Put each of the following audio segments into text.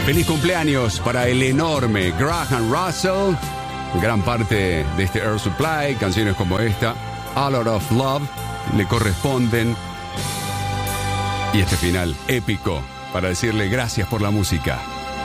Feliz cumpleaños para el enorme Graham Russell. Gran parte de este Air Supply, canciones como esta, A Lot of Love, le corresponden. Y este final épico para decirle gracias por la música.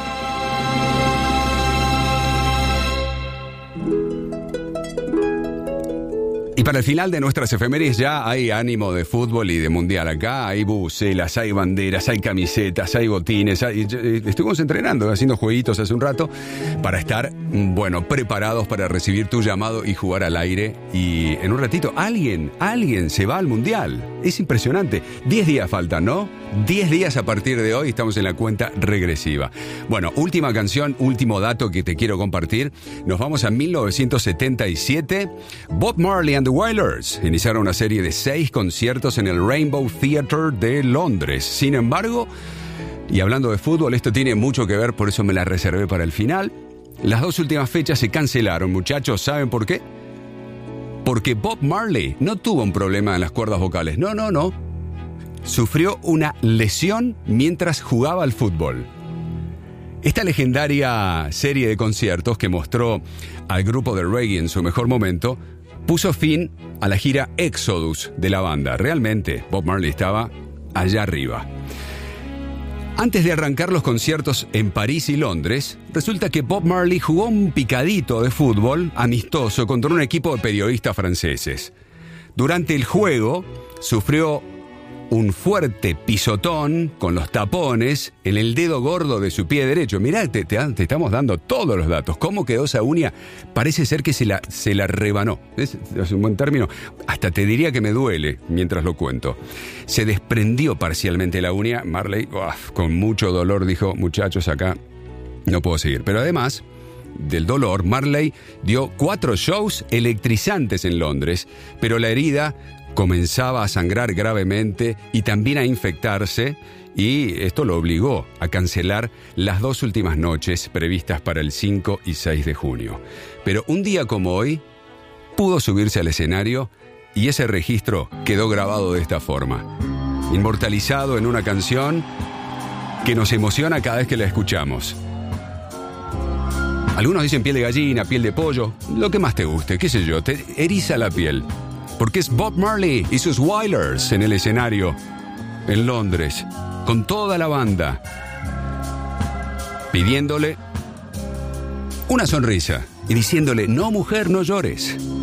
Y para el final de nuestras efemérides ya hay ánimo de fútbol y de mundial acá. Hay bucelas, hay banderas, hay camisetas, hay botines. Estuvimos entrenando, haciendo jueguitos hace un rato para estar, preparados para recibir tu llamado y jugar al aire. Y en un ratito alguien se va al mundial. Es impresionante. 10 días faltan, ¿no? 10 días a partir de hoy, estamos en la cuenta regresiva. Bueno, última canción, último dato que te quiero compartir. Nos vamos a 1977. Bob Marley and the Wailers iniciaron una serie de 6 conciertos en el Rainbow Theatre de Londres. Sin embargo, y hablando de fútbol, esto tiene mucho que ver, por eso me la reservé para el final. Las 2 últimas fechas se cancelaron, muchachos. ¿Saben por qué? Porque Bob Marley no tuvo un problema en las cuerdas vocales. No. Sufrió una lesión mientras jugaba al fútbol. Esta legendaria serie de conciertos que mostró al grupo de reggae en su mejor momento puso fin a la gira Exodus de la banda. Realmente, Bob Marley estaba allá arriba. Antes de arrancar los conciertos en París y Londres, resulta que Bob Marley jugó un picadito de fútbol amistoso contra un equipo de periodistas franceses. Durante el juego, sufrió un fuerte pisotón con los tapones en el dedo gordo de su pie derecho. Mirá, te estamos dando todos los datos. ¿Cómo quedó esa uña? Parece ser que se la rebanó. Es un buen término. Hasta te diría que me duele mientras lo cuento. Se desprendió parcialmente la uña. Marley, con mucho dolor, dijo: muchachos, acá no puedo seguir. Pero además del dolor, Marley dio 4 shows electrizantes en Londres, pero la herida comenzaba a sangrar gravemente y también a infectarse, y esto lo obligó a cancelar las 2 últimas noches previstas para el 5 y 6 de junio. Pero un día como hoy, pudo subirse al escenario y ese registro quedó grabado de esta forma, inmortalizado en una canción que nos emociona cada vez que la escuchamos. Algunos dicen piel de gallina, piel de pollo, lo que más te guste, qué sé yo, te eriza la piel. Porque es Bob Marley y sus Wailers en el escenario en Londres, con toda la banda, pidiéndole una sonrisa y diciéndole: no, mujer, no llores.